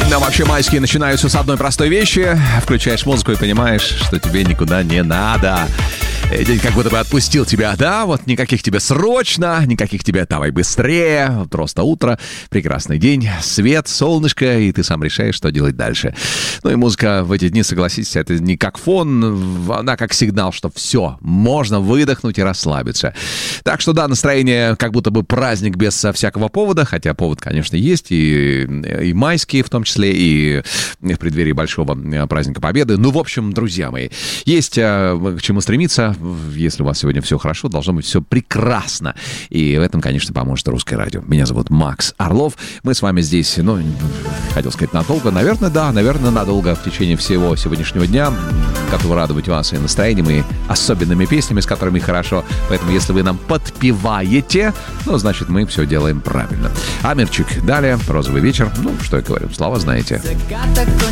Но вообще майские начинаются с одной простой вещи. Включаешь музыку и понимаешь, что тебе никуда не надо. День как будто бы отпустил тебя, да? Вот никаких тебе срочно, никаких тебе давай быстрее. Просто утро, прекрасный день, свет, солнышко, и ты сам решаешь, что делать дальше. Ну и музыка в эти дни, согласитесь, это не как фон, она как сигнал, что все, можно выдохнуть и расслабиться. Так что да, настроение как будто бы праздник без всякого повода, хотя повод, конечно, есть, и майские в том числе, и в преддверии большого праздника Победы. Ну, в общем, друзья мои, есть к чему стремиться. Если у вас сегодня все хорошо, должно быть все прекрасно. И в этом, конечно, поможет Русское радио. Меня зовут Макс Орлов. Мы с вами здесь, ну, хотел сказать, надолго. Наверное, да, наверное, надолго в течение всего сегодняшнего дня. Готовы радовать вас и настроением, и особенными песнями, с которыми хорошо. Поэтому, если вы нам подпеваете, ну, значит, мы все делаем правильно. Амирчик. Далее «Розовый вечер». Ну, что я говорю, слова знаете.